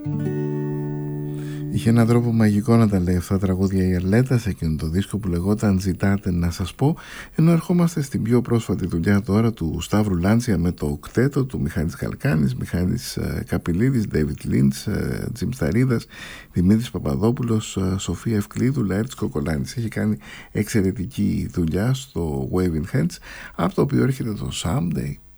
Είχε έναν τρόπο μαγικό να τα λέει αυτά τα τραγούδια η Αρλέτα σε εκείνο το δίσκο που λεγόταν «Ζητάτε να σας πω», ενώ ερχόμαστε στην πιο πρόσφατη δουλειά τώρα του Σταύρου Λάντσια με το οκτέτο του Μιχάλης Καλκάνης, Μιχάλης Καπηλίδης, Ντέιβιτ Λίντς, Τζιμ Σταρίδας, Δημήτρης Παπαδόπουλος, Σοφία Ευκλήδου, Λαέρτης Κοκολάνης. Έχει κάνει εξαιρετική δουλειά στο Waving Hands, από το οποίο έρχεται το Someday.